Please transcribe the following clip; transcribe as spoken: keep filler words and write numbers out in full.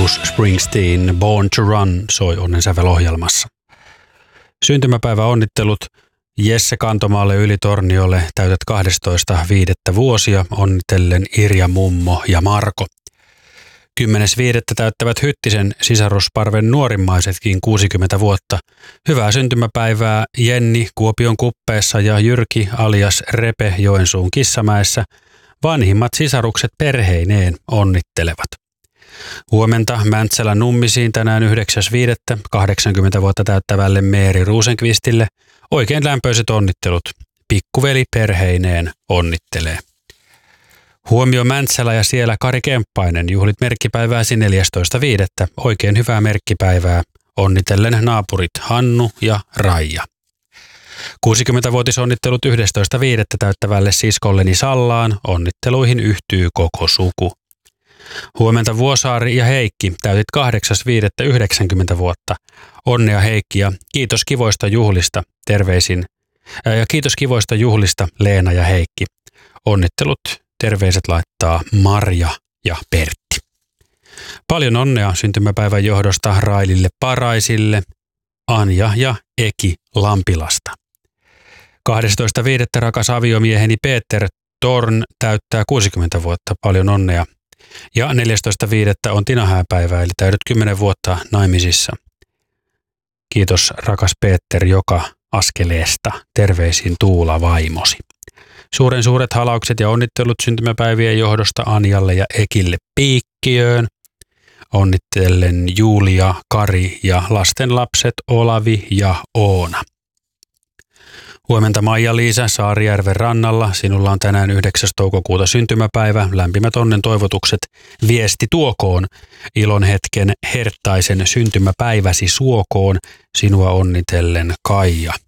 Bruce Springsteen Born to Run soi Onnensävel-ohjelmassa. Syntymäpäivä onnittelut Jesse Kantomaalle Ylitorniolle, täytät kahdestoista viidettä vuosia, onnitellen Irja mummo ja Marko. kymmenes viidettä täyttävät Hyttisen sisarusparven nuorimmaisetkin kuusikymmentä vuotta. Hyvää syntymäpäivää Jenni Kuopion Kuppeessa ja Jyrki alias Repe Joensuun Kissamäessä. Vanhimmat sisarukset perheineen onnittelevat. Huomenta Mäntsälän Nummisiin tänään yhdeksäs viidettä kahdeksankymmentä vuotta täyttävälle Meeri Rosenqvistille oikein lämpöiset onnittelut. Pikkuveli perheineen onnittelee. Huomio Mäntsälä ja siellä Kari Kemppainen, juhlit merkkipäivääsi neljästoista viidettä Oikein hyvää merkkipäivää. Onnitellen naapurit Hannu ja Raija. kuusikymmentävuotisonnittelut yhdestoista viidettä täyttävälle siskolleni Sallaan. Onnitteluihin yhtyy koko suku. Huomenta Vuosaari ja Heikki, täytit kahdeksas viidettä yhdeksänkymmentä vuotta. Onnea Heikki ja kiitos kivoista juhlista. Terveisin. Ää, ja kiitos kivoista juhlista Leena ja Heikki. Onnittelut, terveiset laittaa Marja ja Pertti. Paljon onnea syntymäpäivän johdosta Railille Paraisille, Anja ja Eki Lampilasta. kahdestoista viidettä rakas aviomieheni Peter Torn täyttää kuusikymmentä vuotta. Paljon onnea. Ja neljästoista viidettä on Tina hääpäivä, eli täydet kymmenen vuotta naimisissa. Kiitos rakas Peter joka askeleesta. Terveisin Tuula vaimosi. Suuren suuret halaukset ja onnittelut syntymäpäivien johdosta Anjalle ja Ekille Piikkiöön. Onnittelen Julia, Kari ja lastenlapset Olavi ja Oona. Huomenta Maija-Liisa Saarijärven rannalla. Sinulla on tänään yhdeksäs toukokuuta syntymäpäivä. Lämpimät onnen toivotukset viesti tuokoon. Ilon hetken herttaisen syntymäpäiväsi suokoon. Sinua onnitellen Kaija.